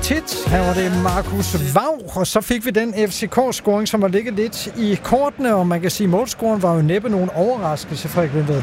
tit. Her var det Markus Vaug, og så fik vi den FCK-scoring, som var ligget lidt i kortene, og man kan sige, at målscoren var jo næppe nogen overraskelse, Frederik Vindved.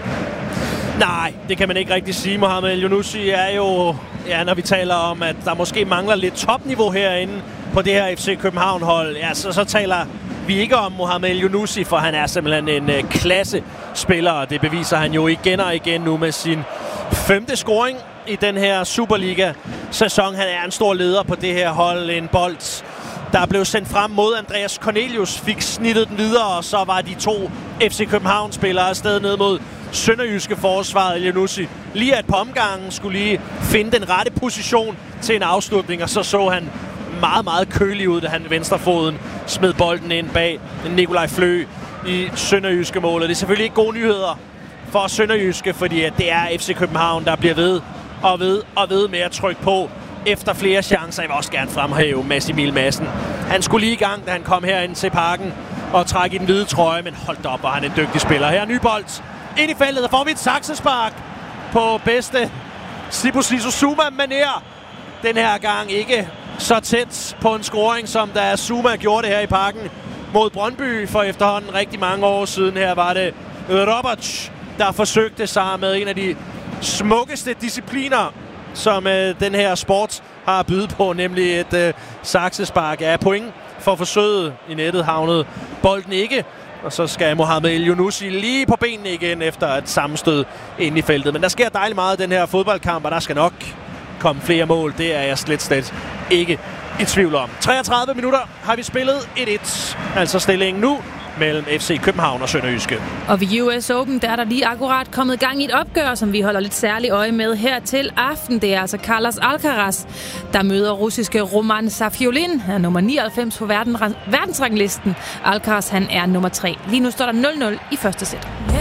Nej, det kan man ikke rigtig sige. Mohamed El-Yunusi er jo, når vi taler om, at der måske mangler lidt topniveau herinde på det her FC København-hold, så taler vi ikke om Mohamed El-Yunusi, for han er simpelthen en klassespiller, og det beviser han jo igen og igen nu med sin 5. scoring i den her Superliga-sæson. Han er en stor leder på det her hold. En bold, der blev sendt frem mod Andreas Cornelius, fik snittet den videre, og så var de 2 FC København-spillere afsted ned mod sønderjyske forsvaret. El-Yunusi lige et par omgange skulle lige finde den rette position til en afslutning, og så han meget, meget kølig ud, da han venstrefoden smed bolden ind bag Nikolaj Flø i sønderjyske målet. Det er selvfølgelig ikke gode nyheder for sønderjyske, fordi at det er FC København, der bliver ved med at trykke på efter flere chancer. Jeg vil også gerne fremhæve Mads Emil Madsen. Han skulle lige i gang, da han kom herind til parken og trække i den hvide trøje, men holdt op, og han er en dygtig spiller. Her er ny bold ind i feltet, der får vi et saksespark på bedste Sibusiso Zuma-manér. Den her gang ikke så tæt på en scoring, som da Zuma gjorde det her i parken mod Brøndby for efterhånden rigtig mange år siden. Her var det Roberts, der forsøgte sig med en af de smukkeste discipliner, som den her sport har at byde på, nemlig et saksespark. Ja, point for forsøget. I nettet havnede bolden ikke, og så skal Mohamed El-Yunusi lige på benene igen efter et sammenstød ind i feltet. Men der sker dejligt meget i den her fodboldkamp, og der skal nok komme flere mål. Det er jeg slet ikke i tvivl om. 33 minutter har vi spillet 1-1. Altså stillingen nu mellem FC København og Sønderjyske. Og ved US Open, der er der lige akkurat kommet gang i et opgør, som vi holder lidt særligt øje med her til aften. Det er altså Carlos Alcaraz, der møder russiske Roman Safiulin. Han er nummer 99 på verdensranglisten. Alcaraz, han er nummer 3. Lige nu står der 0-0 i første sæt.